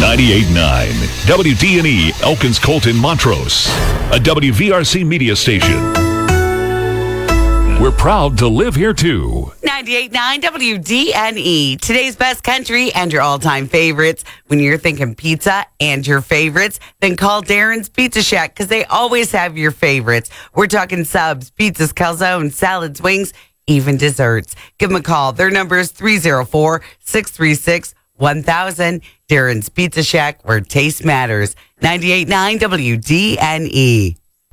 98.9 WDNE Elkins Colton Montrose, a WVRC media station. We're proud to live here too. 98.9 WDNE. Today's best country and your all-time favorites. When you're thinking pizza and your favorites, then call Darren's Pizza Shack because they always have your favorites. We're talking subs, pizzas, calzones, salads, wings, even desserts. Give them a call. Their number is 304-636-1000. Darren's Pizza Shack, where taste matters. 98.9 WDNE.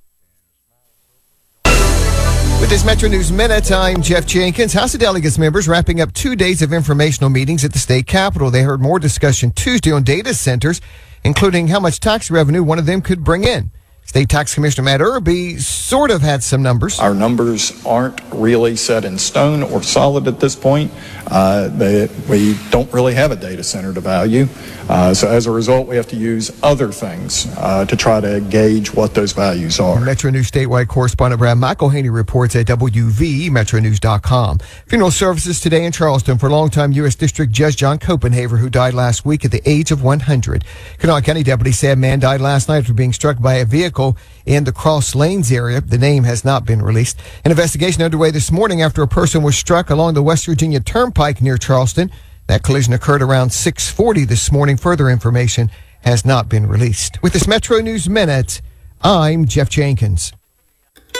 With this Metro News Minute, I'm Jeff Jenkins. House of Delegates members wrapping up 2 days of informational meetings at the state capitol. They heard more discussion Tuesday on data centers, including how much tax revenue one of them could bring in. State Tax Commissioner Matt Irby sort of had some numbers. Our numbers aren't really set in stone or solid at this point. We don't really have a data center to value. So as a result, we have to use other things to try to gauge what those values are. Metro News statewide correspondent Brad McElhaney reports at WVMetroNews.com. Funeral services today in Charleston for longtime U.S. District Judge John Copenhaver, who died last week at the age of 100. Kanawha County deputies say a man died last night after being struck by a vehicle in the Cross Lanes area. The name has not been released. An investigation underway this morning after a person was struck along the West Virginia Turnpike near Charleston. That collision occurred around 6:40 this morning. Further information has not been released. With this Metro News Minute, I'm Jeff Jenkins.